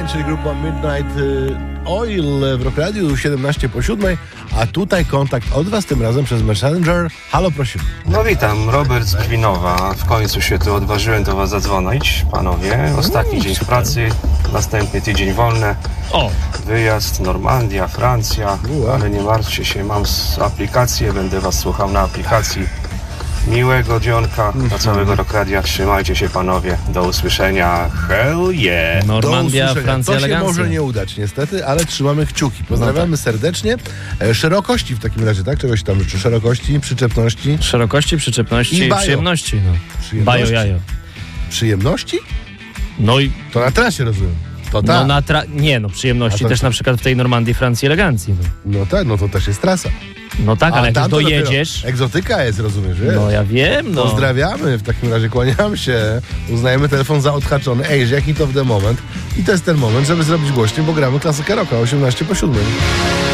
czyli grupa Midnight Oil w Rock Radiu 17 po 7, a tutaj kontakt od was, tym razem przez Messenger. Halo, prosimy. No witam, Robert z Brwinowa. W końcu się tu odważyłem do was zadzwonić, panowie. Ostatni dzień w pracy, następny tydzień wolny. O, Wyjazd, Normandia, Francja, ale nie martwcie się, mam aplikację, będę was słuchał na aplikacji. Miłego dzionka dla całego Rock Radia. Trzymajcie się, panowie. Do usłyszenia. Hell yeah! Normandia, Francja, To się elegancja. może nie udać niestety, ale trzymamy kciuki. Pozdrawiamy serdecznie. Szerokości w takim razie, tak? Czegoś tam życzę. Szerokości, przyczepności. Szerokości, przyczepności I i bajo. przyjemności. No. Przyjemności? Bajo, jajo. Przyjemności? No i To na trasie rozumiem. To no, tak. przyjemności A to- też na przykład w tej Normandii, Francji, elegancji. No, No tak, no to też jest trasa. no tak, ale jak tam już to dopiero dojedziesz... egzotyka jest, rozumiesz, wiesz? No ja wiem, no. Pozdrawiamy, w takim razie kłaniam się. Uznajemy telefon za odhaczony. Ej, jaki to w ten moment. I to jest ten moment, żeby zrobić głośniej, bo gramy klasykę rocka 18 po 7.